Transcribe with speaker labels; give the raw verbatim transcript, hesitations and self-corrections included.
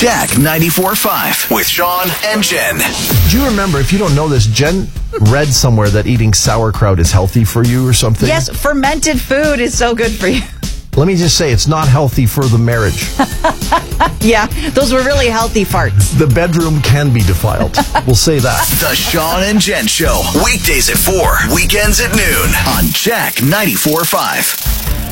Speaker 1: Jack ninety-four point five with Sean and Jen.
Speaker 2: Do you remember, if you don't know this, Jen read somewhere that eating sauerkraut is healthy for you or something?
Speaker 3: Yes, fermented food is so good for you.
Speaker 2: Let me just say, it's not healthy for the marriage.
Speaker 3: Yeah, those were really healthy farts.
Speaker 2: The bedroom can be defiled. We'll say that.
Speaker 1: The Sean and Jen Show, weekdays at four, weekends at noon on Jack ninety-four point five.